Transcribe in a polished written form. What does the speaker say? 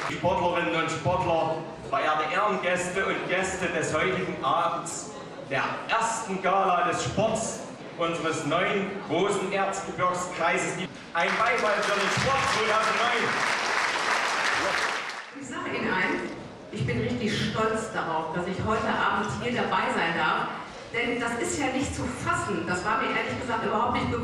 Sportlerinnen und Sportler, verehrte Ehrengäste und Gäste des heutigen Abends, der ersten Gala des Sports unseres neuen großen Erzgebirgskreises. Ein Beifall für den Sport 2009. Ich sage Ihnen eins, ich bin richtig stolz darauf, dass ich heute Abend hier dabei sein darf, denn das ist ja nicht zu fassen, das war mir ehrlich gesagt überhaupt nicht bewusst.